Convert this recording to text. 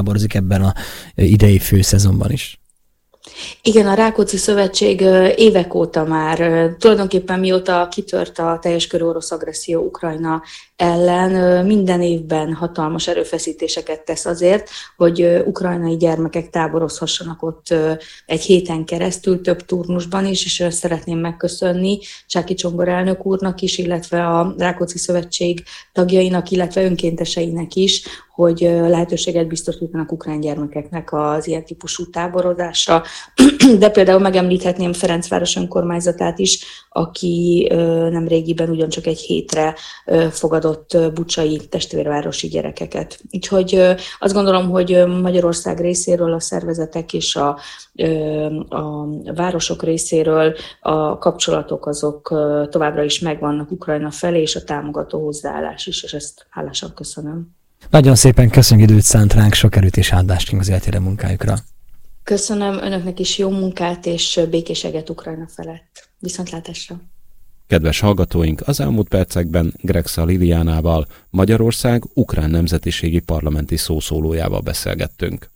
táborozik ebben a idei főszezonban is. Igen, a Rákóczi Szövetség évek óta már, tulajdonképpen mióta kitört a teljes körű orosz agresszió Ukrajna ellen, minden évben hatalmas erőfeszítéseket tesz azért, hogy ukrajnai gyermekek táborozhassanak ott egy héten keresztül, több turnusban is, és szeretném megköszönni Csáky Csongor elnök úrnak is, illetve a Rákóczi Szövetség tagjainak, illetve önkénteseinek is, hogy lehetőséget biztosítanak ukrán gyermekeknek az ilyen típusú táborozásra. De például megemlíthetném Ferencváros önkormányzatát is, aki nemrégiben ugyancsak egy hétre fogadott bucsai testvérvárosi gyerekeket. Úgyhogy azt gondolom, hogy Magyarország részéről a szervezetek és a városok részéről a kapcsolatok azok továbbra is megvannak Ukrajna felé, és a támogató hozzáállás is, és ezt hálásan köszönöm. Nagyon szépen köszönjük, időt szánt ránk, sok erőt és áldást kívánok az eltére munkájukra. Köszönöm önöknek is jó munkát és békéseget Ukrajna felett. Viszontlátásra! Kedves hallgatóink, az elmúlt percekben Grexa Liliánával, Magyarország ukrán nemzetiségi parlamenti szószólójával beszélgettünk.